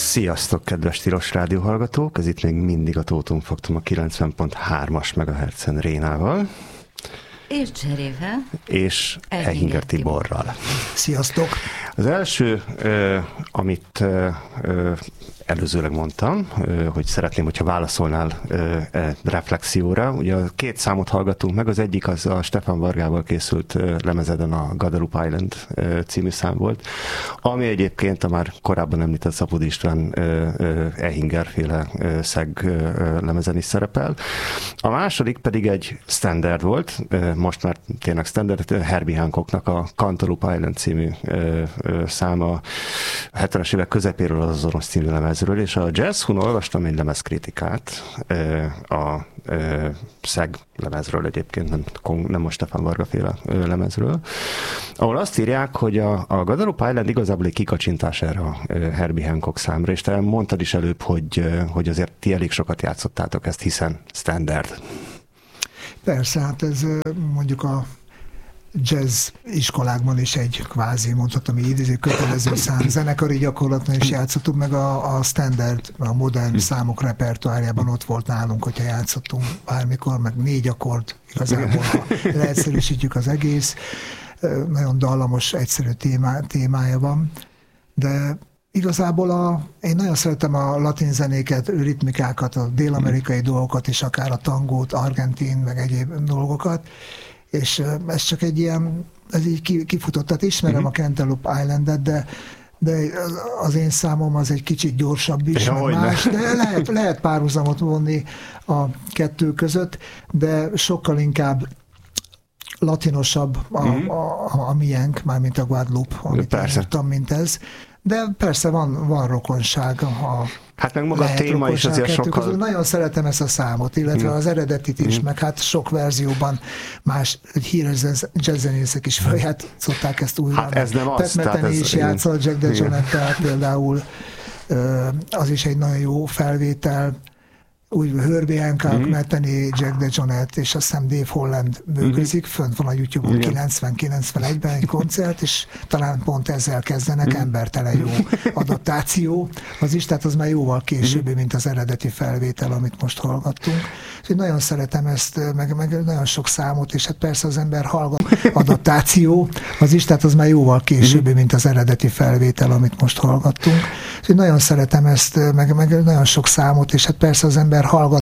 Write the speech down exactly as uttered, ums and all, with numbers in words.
Sziasztok, kedves Tilos Rádió hallgatók! Ez itt még mindig a Tótum Faktum a kilencven pont hármas megahertzen Rénával. És Cserével. És Ehinger Tiborral. Sziasztok! Az első, amit előzőleg mondtam, hogy szeretném, hogyha válaszolnál e reflexióra. Ugye a két számot hallgatunk meg, az egyik az a Stefan Vargával készült lemezeden a Guadalupe Island című szám volt, ami egyébként a már korábban említett Szapud István Ehinger-féle szeg lemezen is szerepel. A második pedig egy standard volt, most már tényleg standard, Herbie Hancocknak a Cantaloupe Island című száma hetvenes évek közepéről az Azonos című lemezről, és a Jazzhun olvastam egy lemezkritikát a szeg lemezről egyébként, nem, nem most Stefan Varga féle lemezről, ahol azt írják, hogy a, a Guadalupe Island igazából egy kikacsintás erre a Herbie Hancock számra, és te mondtad is előbb, hogy, hogy azért ti elég sokat játszottátok ezt, hiszen standard. Persze, hát ez mondjuk a jazz iskolákban is egy kvázi, mondhatom így, ez egy kötelező szám. Zenekari gyakorlatban is játszottunk, meg a, a standard, a modern számok repertoárjában ott volt nálunk, hogyha játszottunk bármikor, meg négy akkord, igazából ha leegyszerűsítjük az egész. Nagyon dallamos, egyszerű témá, témája van, de igazából a, én nagyon szeretem a latin zenéket, ritmikákat, a dél-amerikai dolgokat, és akár a tangót, argentin, meg egyéb dolgokat, és ez csak egy ilyen, ez így kifutott, tehát ismerem uh-huh. a Cantaloupe Islandet, de, de az én számom az egy kicsit gyorsabb is, ja, meg más, de lehet, lehet párhuzamot vonni a kettő között, de sokkal inkább latinosabb a, uh-huh. a, a, a miénk, mármint a Guadalupe, amit írtam, mint ez. De persze van, van rokonság. A hát meg maga a téma is azért sokkal... Közül. Nagyon szeretem ezt a számot, illetve mm. az eredetit is, mm. meg hát sok verzióban más híres jazzzenészek is feljátszották ezt újra. Hát ez nem az. Pat Metheny is játszott Jack DeJohnette-tel például, az is egy nagyon jó felvétel. Úgy Herbie Hancock, mm-hmm. Metheny, Jack DeJohnette, és azt hiszem Dave Holland működik, mm-hmm. fönt van a YouTube-on mm-hmm. kilencven-kilencvenegyben egy koncert, és talán pont ezzel kezdenek, mm-hmm. embertelen jó adaptáció. Az is, tehát az már jóval későbbi, mint az eredeti felvétel, amit most hallgattunk. És én nagyon szeretem ezt, meg, meg nagyon sok számot, és hát persze az ember hallgat adaptáció, az is, tehát az már jóval későbbi, mint az eredeti felvétel, amit most hallgattunk. És én nagyon szeretem ezt, meg, meg nagyon sok számot, és hát persze az ember hallgat